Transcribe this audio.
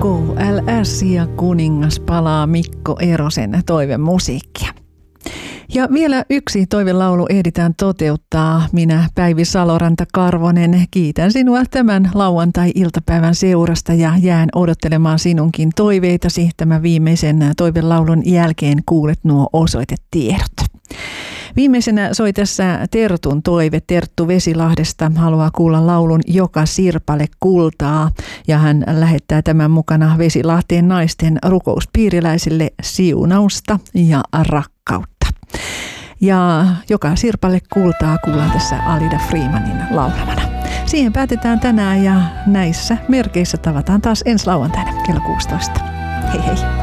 KLS ja kuningas palaa Mikko Erosen toivemusiikkia. Ja vielä yksi toivelaulu ehditään toteuttaa. Minä, Päivi Saloranta-Karvonen, kiitän sinua tämän lauantai-iltapäivän seurasta ja jään odottelemaan sinunkin toiveitasi. Tämän viimeisen toivelaulun jälkeen kuulet nuo osoitetiedot. Viimeisenä soi tässä Tertun toive. Terttu Vesilahdesta haluaa kuulla laulun Joka sirpale kultaa, ja hän lähettää tämän mukana Vesilahteen naisten rukouspiiriläisille siunausta ja rakkautta. Ja Joka sirpale kultaa kuullaan tässä Alida Freemanin laulamana. Siihen päätetään tänään ja näissä merkeissä tavataan taas ensi lauantaina kello 16. Hei hei!